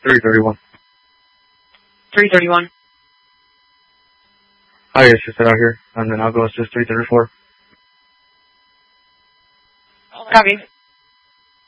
331. 331. Hi, it's just out here, and then I'll go assist 334. Copy.